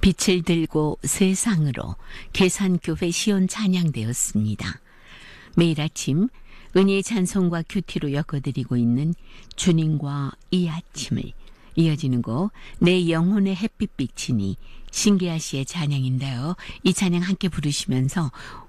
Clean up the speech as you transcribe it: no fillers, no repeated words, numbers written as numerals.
빛을 들고 세상으로 계산교회 시온 찬양되었습니다. 매일 아침 은혜의 찬송과 큐티로 엮어드리고 있는 주님과 이 아침을, 이어지는 곡 내 영혼의 햇빛 비치니 신기하 씨의 찬양인데요. 이 찬양 함께 부르시면서